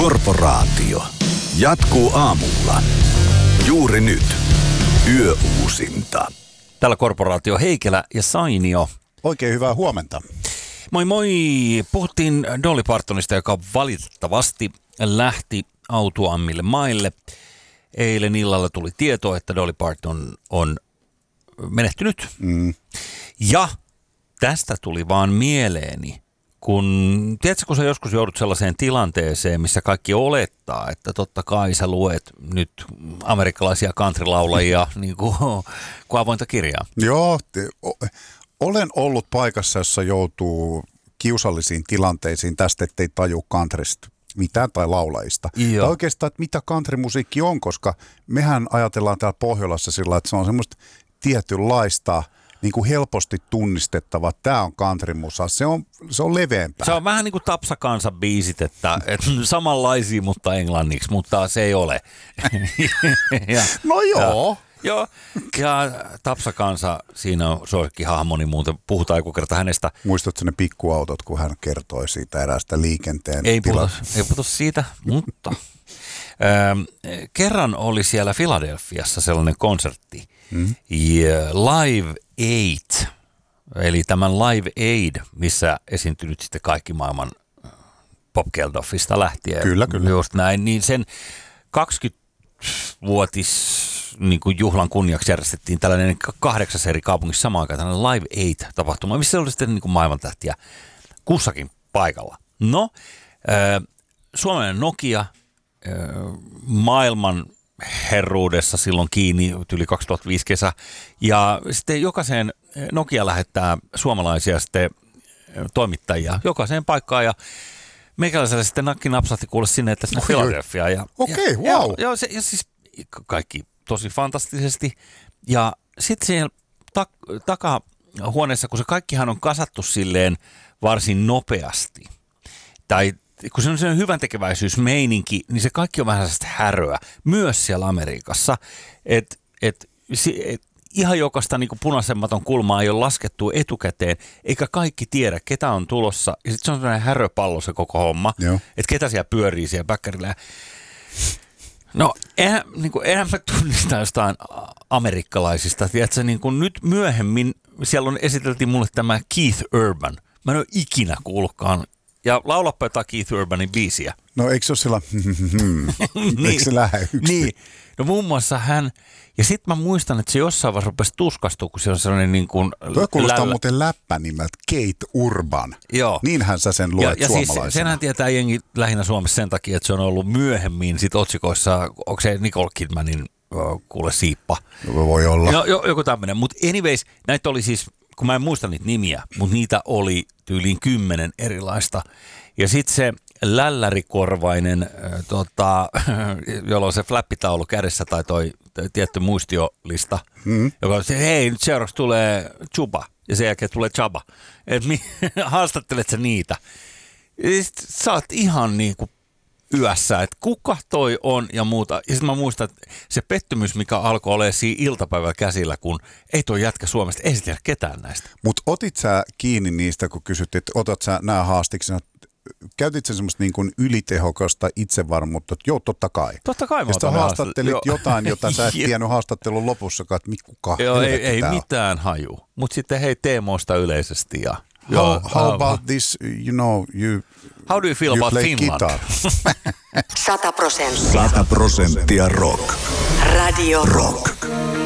Korporaatio jatkuu aamulla. Juuri nyt. Yöuusinta. Täällä Korporaatio Heikelä ja Sainio. Oikein hyvää huomenta. Moi moi. Puhuttiin Dolly Partonista, joka valitettavasti lähti autuaammille maille. Eilen illalla tuli tieto, että Dolly Parton on menehtynyt. Ja tästä tuli vaan mieleeni, tiedätkö, kun sä joskus joudut sellaiseen tilanteeseen, missä kaikki olettaa, että totta kai sä luet nyt amerikkalaisia countrylaulajia niin kuin avointa kirjaa. Joo, olen ollut paikassa, jossa joutuu kiusallisiin tilanteisiin tästä, ettei taju countrysta mitään tai laulajista. Tai oikeastaan, että mitä countrymusiikki on, koska mehän ajatellaan täällä Pohjolassa sillä, että se on semmoista tietynlaista, niin kuin helposti tunnistettava, tämä on countrymusa, se on leveämpää. Se on vähän niin kuin Tapsa Kansan biisit, että samanlaisia, mutta englanniksi, mutta se ei ole. No joo. Joo, ja Tapsa Kansa, siinä on suosikkihahmoni, muuten puhutaan joku kerta hänestä. Muistatko ne pikkuautot, kun hän kertoi siitä eräästä liikenteen ei puhuta siitä, mutta kerran oli siellä Filadelfiassa sellainen konsertti, Live Aid, eli tämän Live Aid, missä esiintynyt sitten kaikki maailman Bob Geldofista lähtien. Kyllä. Just näin, niin sen 20-vuotis niin kuin juhlan kunniaksi järjestettiin tällainen 8 eri kaupungissa samaan aikaan tällainen Live Aid-tapahtuma, missä oli sitten niin kuin maailmantähtiä kussakin paikalla. No, suomalainen Nokia maailman herruudessa silloin kiinni, yli 2005 kesä, ja sitten jokaiseen Nokia lähettää suomalaisia sitten toimittajia jokaiseen paikkaan, ja meikäläiselle sitten nakki napsahti kuule sinne, että sinne Philadelphia. Okei, wow. Ja siis kaikki tosi fantastisesti, ja sitten siellä takahuoneessa, kun se kaikkihan on kasattu silleen varsin nopeasti, tai kun se on sellainen hyväntekeväisyysmeininki, niin se kaikki on vähän sellaista häröä, myös siellä Amerikassa, että ihan jokaista niin kuin punaisemmaton kulmaa ei ole laskettu etukäteen, eikä kaikki tiedä, ketä on tulossa, ja sitten se on sellainen häröpallo se koko homma, että ketä siellä pyörii siellä päkkärillä. No, eihän mä tunnista jostain amerikkalaisista, tiedätkö, niin kuin nyt myöhemmin siellä esiteltiin mulle tämä Keith Urban, mä en ole ikinä kuullutkaan. Ja laulappa jotain Keith Urbanin biisiä. No eikö se ole sillä, eikö se lähde yksin? Niin, no muun muassa hän, ja sitten mä muistan, että se jossain vaiheessa rupesi tuskastua, kun se on sellainen niin kuin tuo kuulostaa muuten läppänimeltä, Kate Urban. Joo. Niinhän sä sen luet suomalaisena. Siis senhän tietää jengi lähinnä Suomessa sen takia, että se on ollut myöhemmin sit otsikoissa, onko se Nicole Kidmanin kuule siippa. Voi olla. No, joku tämmöinen, mutta anyways, näitä oli siis, kun mä en muista niitä nimiä, mutta niitä oli tyyliin 10 erilaista. Ja sitten se lällärikorvainen, jolla on se flappitaulu kädessä tai toi tietty muistiolista, joka on se, hei, nyt seuraavaksi tulee Chuba ja sen jälkeen tulee Chaba. Haastattelet sä niitä? Sä oot ihan niinku yössä, että kuka toi on ja muuta. Ja sitten mä muistan, että se pettymys, mikä alkoi olemaan siinä iltapäivällä käsillä, kun ei toi jätkä Suomesta, ei se tiedä ketään näistä. Mutta otit sä kiinni niistä, kun kysyttiin, että otat sä nämä haastiksena, käytit sä semmoista niin kuin ylitehokasta itsevarmuutta, että joo, totta kai. Totta kai mä otan. Ja sä haastattelit jotain, jota sä et tiennyt haastattelun lopussakaan, että kuka ei mitään haju. Mutta sitten hei teemoista yleisesti ja How about this, you know, how do you feel about Finland? 100% rock. Radio Rock.